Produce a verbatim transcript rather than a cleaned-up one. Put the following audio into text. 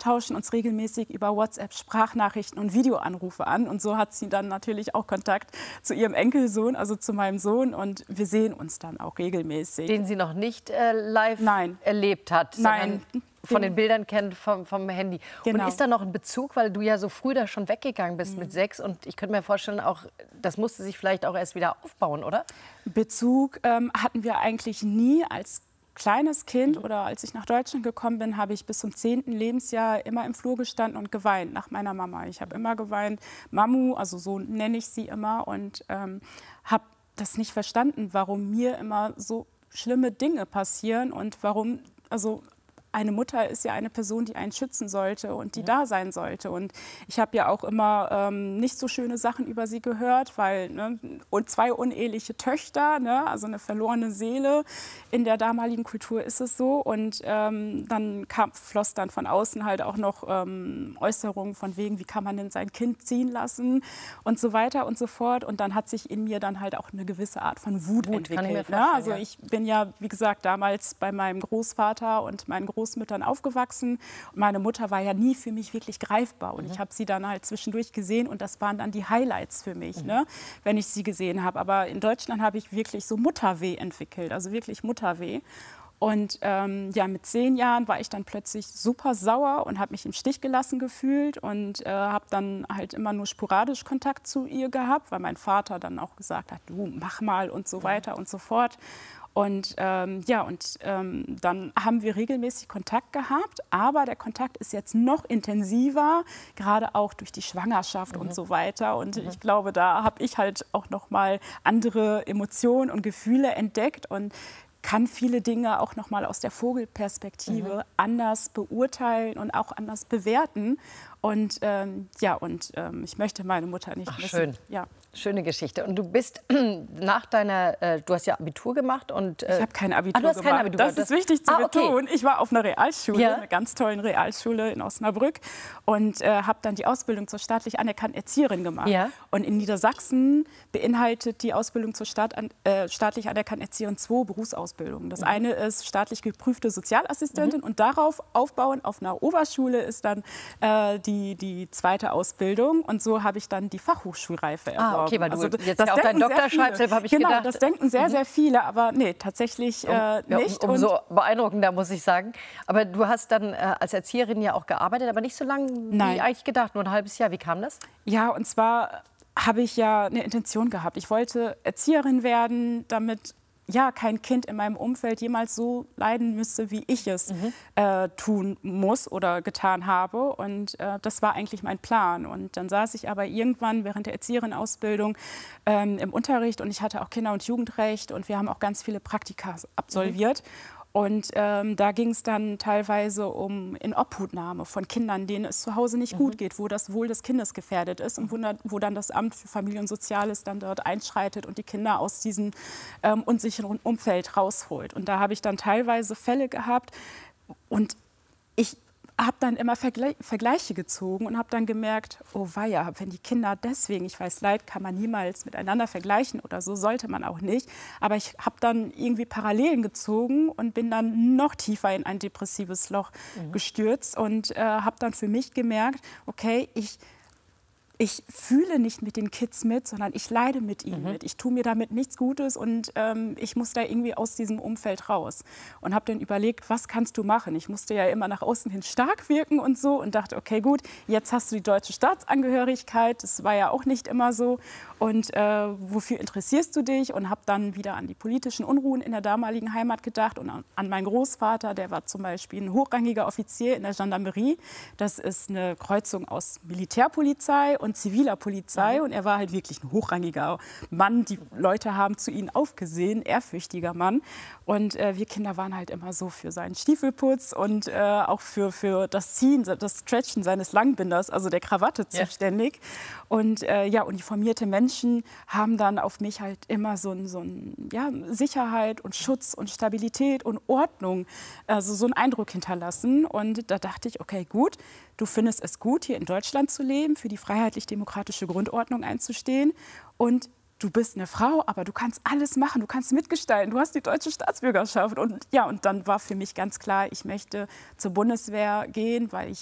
tauschen uns regelmäßig über WhatsApp Sprachnachrichten und Videoanrufe an. Und so hat sie dann natürlich auch Kontakt zu ihrem Enkelsohn, also zu meinem Sohn. Und wir sehen uns dann auch regelmäßig. Den sie noch nicht äh, live Nein. erlebt hat, Nein. von den Bildern kennt vom, vom Handy. Genau. Und ist da noch ein Bezug, weil du ja so früh da schon weggegangen bist mhm. mit sechs und ich könnte mir vorstellen, auch das musste sich vielleicht auch erst wieder aufbauen, oder? Bezug ähm, hatten wir eigentlich nie. Als kleines Kind oder als ich nach Deutschland gekommen bin, habe ich bis zum zehnten Lebensjahr immer im Flur gestanden und geweint nach meiner Mama. Ich habe immer geweint, Mamu, also so nenne ich sie immer, und ähm, habe das nicht verstanden, warum mir immer so schlimme Dinge passieren und warum, also eine Mutter ist ja eine Person, die einen schützen sollte und die ja. da sein sollte. Und ich habe ja auch immer ähm, nicht so schöne Sachen über sie gehört, weil ne, und zwei uneheliche Töchter, ne, also eine verlorene Seele. In der damaligen Kultur ist es so. Und ähm, dann kam, floss dann von außen halt auch noch ähm, Äußerungen von wegen, wie kann man denn sein Kind ziehen lassen und so weiter und so fort. Und dann hat sich in mir dann halt auch eine gewisse Art von Wut, Wut entwickelt. Ne? Also ja. ich bin ja, wie gesagt, damals bei meinem Großvater und meinen Großmüttern aufgewachsen. Und meine Mutter war ja nie für mich wirklich greifbar. Und mhm. ich habe sie dann halt zwischendurch gesehen und das waren dann die Highlights für mich, mhm. ne, wenn ich sie gesehen habe. Aber in Deutschland habe ich wirklich so Mutterweh entwickelt, also wirklich Mutterweh. Und ähm, ja, mit zehn Jahren war ich dann plötzlich super sauer und habe mich im Stich gelassen gefühlt und äh, habe dann halt immer nur sporadisch Kontakt zu ihr gehabt, weil mein Vater dann auch gesagt hat, du mach mal und so weiter mhm. und so fort. Und ähm, ja, und ähm, dann haben wir regelmäßig Kontakt gehabt, aber der Kontakt ist jetzt noch intensiver, gerade auch durch die Schwangerschaft mhm. und so weiter. Und mhm. ich glaube, da habe ich halt auch noch mal andere Emotionen und Gefühle entdeckt und kann viele Dinge auch noch mal aus der Vogelperspektive mhm. anders beurteilen und auch anders bewerten. Und ähm, ja, und ähm, ich möchte meine Mutter nicht Ach, missen. Schön. Ja. Schöne Geschichte. Und du bist nach deiner, äh, du hast ja Abitur gemacht und äh, ich habe kein Abitur ah, du hast gemacht. Kein Abitur. Das ist wichtig zu ah, okay. betonen. Ich war auf einer Realschule, ja. einer ganz tollen Realschule in Osnabrück und äh, habe dann die Ausbildung zur staatlich anerkannten Erzieherin gemacht. Ja. Und in Niedersachsen beinhaltet die Ausbildung zur Staat, äh, staatlich anerkannten Erzieherin zwei Berufsausbildungen. Das mhm. eine ist staatlich geprüfte Sozialassistentin mhm. und darauf aufbauen auf einer Oberschule ist dann äh, die, die zweite Ausbildung. Und so habe ich dann die Fachhochschulreife erworben. Ah, okay, weil du also, jetzt ja auch deinen Doktor schreibst, habe ich genau, gedacht. das denken sehr, sehr viele, aber nee, tatsächlich äh, um, nicht. Ja, um, umso beeindruckender, muss ich sagen. Aber du hast dann äh, als Erzieherin ja auch gearbeitet, aber nicht so lange wie Nein. eigentlich gedacht, nur ein halbes Jahr. Wie kam das? Ja, und zwar habe ich ja eine Intention gehabt. Ich wollte Erzieherin werden, damit ja, kein Kind in meinem Umfeld jemals so leiden müsste, wie ich es mhm. äh, tun muss oder getan habe. Und äh, das war eigentlich mein Plan. Und dann saß ich aber irgendwann während der Erzieherin-Ausbildung ähm, im Unterricht und ich hatte auch Kinder- und Jugendrecht und wir haben auch ganz viele Praktika absolviert. Mhm. Und ähm, da ging es dann teilweise um Inobhutnahme von Kindern, denen es zu Hause nicht mhm. gut geht, wo das Wohl des Kindes gefährdet ist und wo, wo dann das Amt für Familie und Soziales dann dort einschreitet und die Kinder aus diesem ähm, unsicheren Umfeld rausholt. Und da habe ich dann teilweise Fälle gehabt und ich habe dann immer Vergle Vergleiche gezogen und habe dann gemerkt, oh weia, wenn die Kinder deswegen, ich weiß, Leid kann man niemals miteinander vergleichen oder so, sollte man auch nicht. Aber ich habe dann irgendwie Parallelen gezogen und bin dann noch tiefer in ein depressives Loch mhm. gestürzt und äh, habe dann für mich gemerkt, okay, ich Ich fühle nicht mit den Kids mit, sondern ich leide mit ihnen mhm. mit. Ich tue mir damit nichts Gutes und ähm, ich muss da irgendwie aus diesem Umfeld raus. Und habe dann überlegt, was kannst du machen? Ich musste ja immer nach außen hin stark wirken und so und dachte, okay, gut, jetzt hast du die deutsche Staatsangehörigkeit. Das war ja auch nicht immer so. Und äh, wofür interessierst du dich? Und habe dann wieder an die politischen Unruhen in der damaligen Heimat gedacht und an, an meinen Großvater, der war zum Beispiel ein hochrangiger Offizier in der Gendarmerie. Das ist eine Kreuzung aus Militärpolizei und ziviler Polizei. Und er war halt wirklich ein hochrangiger Mann. Die Leute haben zu ihm aufgesehen, ehrfürchtiger Mann. Und äh, wir Kinder waren halt immer so für seinen Stiefelputz und äh, auch für, für das Ziehen, das Stretchen seines Langbinders, also der Krawatte zuständig. Ja. Und äh, ja, uniformierte Menschen haben dann auf mich halt immer so ein, so ein ja, Sicherheit und Schutz und Stabilität und Ordnung, also so einen Eindruck hinterlassen. Und da dachte ich, okay, gut, du findest es gut, hier in Deutschland zu leben, für die freiheitlich-demokratische Grundordnung einzustehen. Und du bist eine Frau, aber du kannst alles machen, du kannst mitgestalten, du hast die deutsche Staatsbürgerschaft. Und ja, und dann war für mich ganz klar, ich möchte zur Bundeswehr gehen, weil ich